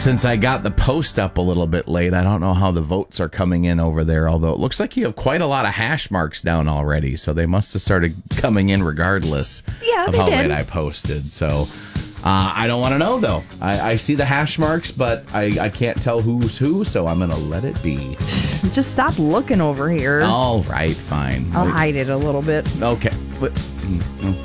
since I got the post up a little bit late, I don't know how the votes are coming in over there, although it looks like you have quite a lot of hash marks down already, so they must have started coming in regardless of how late I posted. So I don't want to know, though. I see the hash marks, but I can't tell who's who, so I'm going to let it be. Just stop looking over here. All right, fine. I'll hide it a little bit. Okay.